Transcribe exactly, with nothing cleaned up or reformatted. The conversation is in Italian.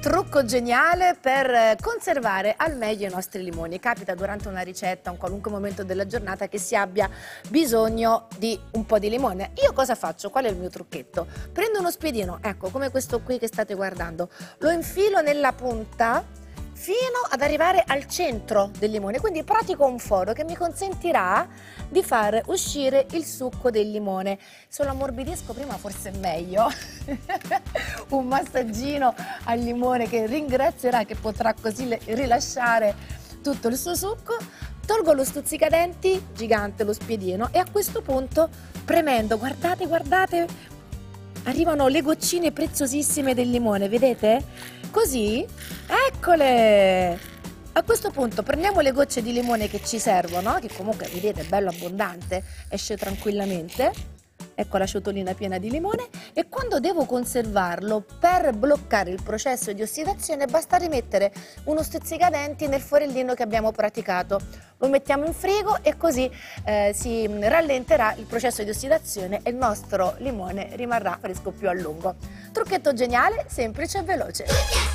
trucco geniale per conservare al meglio i nostri limoni. Capita durante una ricetta, un qualunque momento della giornata, che si abbia bisogno di un po' di limone. Io cosa faccio? Qual è il mio trucchetto? Prendo uno spiedino, ecco, come questo qui che state guardando, lo infilo nella punta fino ad arrivare al centro del limone, quindi pratico un foro che mi consentirà di far uscire il succo del limone. Se lo ammorbidisco prima forse è meglio, un massaggino al limone che ringrazierà, che potrà così rilasciare tutto il suo succo. Tolgo lo stuzzicadenti, gigante lo spiedino, e a questo punto, premendo, guardate, guardate, arrivano le goccine preziosissime del limone, vedete? Così, eccole! A questo punto prendiamo le gocce di limone che ci servono, che comunque, vedete, è bello abbondante, esce tranquillamente. Ecco la ciotolina piena di limone, e quando devo conservarlo, per bloccare il processo di ossidazione, basta rimettere uno stuzzicadenti nel forellino che abbiamo praticato. Lo mettiamo in frigo e così eh, si rallenterà il processo di ossidazione e il nostro limone rimarrà fresco più a lungo. Trucchetto geniale, semplice e veloce.